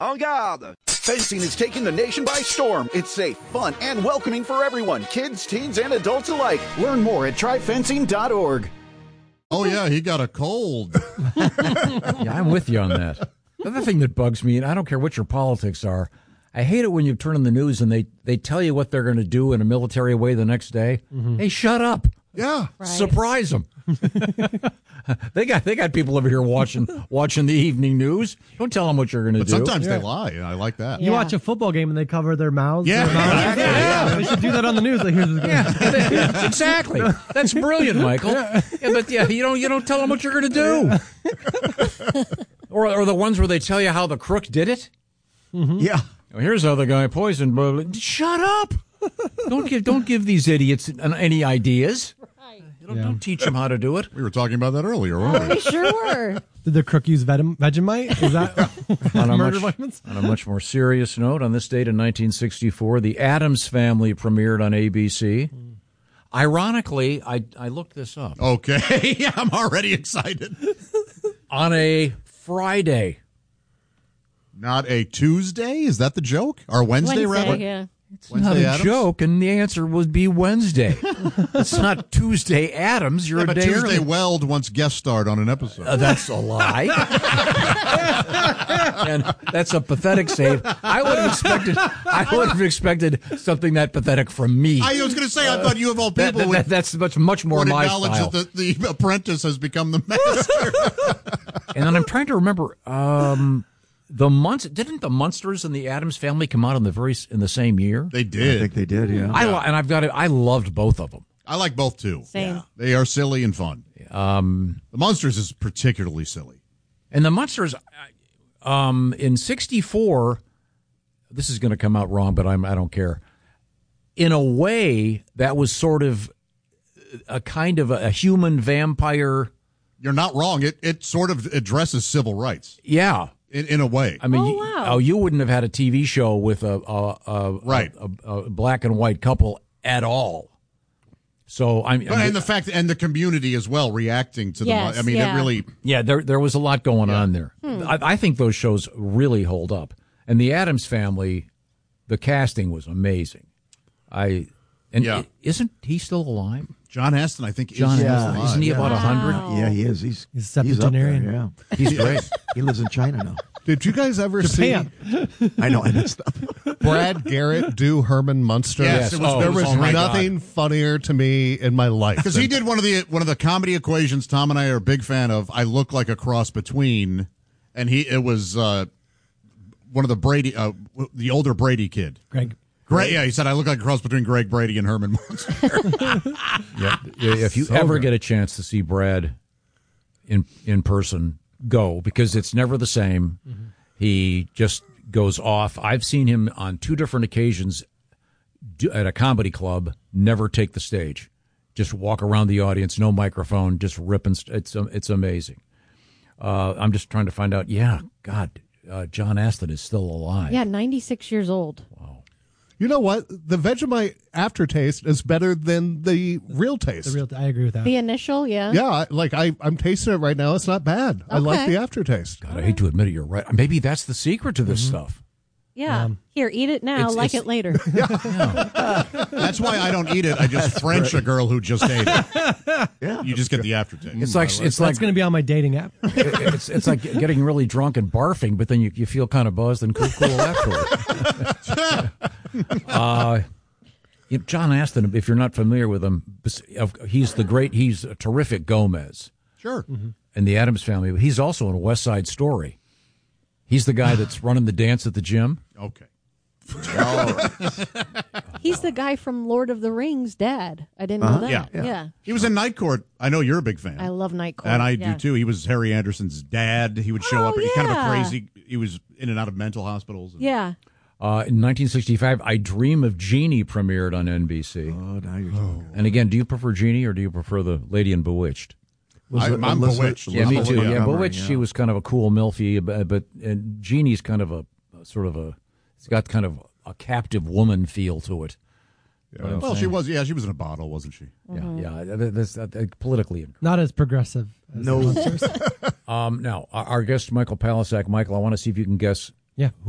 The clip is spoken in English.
En garde! Fencing is taking the nation by storm. It's safe, fun, and welcoming for everyone, kids, teens, and adults alike. Learn more at tryfencing.org. Oh, yeah, he got a cold. Yeah, I'm with you on that. The other thing that bugs me, and I don't care what your politics are, I hate it when you turn on the news and they tell you what they're going to do in a military way the next day. Mm-hmm. Hey, shut up. Yeah. Right. Surprise them. They got people over here watching the evening news. Don't tell them what you're going to do. But sometimes they lie, and I like that. You watch a football game and they cover their mouths. Yeah. Yeah. They should do that on the news. Like, here's the game. Yeah, exactly. That's brilliant, Michael. Yeah, but you don't tell them what you're going to do. Or the ones where they tell you how the crook did it. Mm-hmm. Yeah. Well, here's how the guy poisoned. Shut up! Don't give these idiots any ideas. Right. Don't teach them how to do it. We were talking about that earlier, weren't we? We sure were. Did the crook use Vegemite? Is that murder vitamins? On a much more serious note, on this date in 1964, The Addams Family premiered on ABC. Ironically, I looked this up. Okay. Yeah, I'm already excited. On a Friday. Not a Tuesday? Is that the joke? Or Wednesday, rather? Yeah. It's not a Addams? joke, and the answer would be Wednesday. It's not Tuesday Addams. You're Yeah, a but day Tuesday early. Weld once guest starred on an episode. That's a lie. And that's a pathetic save. I would have expected something that pathetic from me. I was going to say, I thought you of all people would, that's much more would my acknowledge style. that the apprentice has become the master. And then I'm trying to remember didn't the Munsters and the Addams Family come out in the same year? They did. I think they did, yeah. I loved both of them. I like both, too. Same. Yeah. They are silly and fun. The Munsters is particularly silly. And the Munsters, in '64, this is going to come out wrong, but I don't care. In a way, that was sort of a kind of a human vampire. You're not wrong. It sort of addresses civil rights. Yeah. In a way. I mean, wow. you wouldn't have had a TV show with a black and white couple at all. So and the fact and the community as well reacting to Yes, them. I mean, yeah. it really. yeah, there was a lot going on there. I think those shows really hold up. And the Addams Family, the casting was amazing. Isn't he still alive? John Astin, I think, John is Astin, alive. isn't he about 100? Wow. Yeah, he is. He's He's septuagenarian. up there, yeah. He's great. He lives in China now. Did you guys ever Japan. see I know, and it's Brad Garrett do Herman Munster? Yes, there was oh my nothing funnier to me in my life. Because he did one of the comedy equations Tom and I are a big fan of. I look like a cross between, and it was one of the Brady, the older Brady kid. Greg. Yeah, he said I look like a cross between Greg Brady and Herman Munster. Yeah, if you ever get a chance to see Brad in person, go, because it's never the same. Mm-hmm. He just goes off. I've seen him on 2 different occasions at a comedy club, never take the stage. Just walk around the audience, no microphone, just ripping. It's amazing. I'm just trying to find out, John Astin is still alive. Yeah, 96 years old. Wow. You know what? The Vegemite aftertaste is better than the real taste. I agree with that. The initial, yeah. Yeah, I'm tasting it right now. It's not bad. I like Okay. the aftertaste. God, I hate to admit it, you're right. Maybe that's the secret to this stuff. Yeah. Here, eat it now, like it later. That's why I don't eat it. I just French a girl who just ate it. yeah. You just get the aftertaste. It's like That's going to be on my dating app. it's like getting really drunk and barfing, but then you feel kind of buzzed and cool afterwards. John Astin, if you're not familiar with him, he's a terrific Gomez. Sure. Mm-hmm. And the Addams Family. He's also in a West Side Story. He's the guy that's running the dance at the gym. Okay. He's the guy from Lord of the Rings, Dad. I didn't know that. Yeah. He was in Night Court. I know you're a big fan. I love Night Court. And I do too. He was Harry Anderson's dad. He would show up. He's kind of a crazy. He was in and out of mental hospitals. Yeah. In 1965, I Dream of Jeannie premiered on NBC. Oh, now you're talking. And again, do you prefer Jeannie or do you prefer the Lady in Bewitched? I'm bewitched. Yeah, me too. Yeah, Montgomery, Bewitched, she was kind of a cool milfy, but Jeannie's kind of it's got kind of a captive woman feel to it. Yeah. Well, she was in a bottle, wasn't she? Yeah. That's politically incorrect. Not as progressive as No. the Munsters. Now, our guest, Michael Palasak. Michael, I want to see if you can guess Yeah.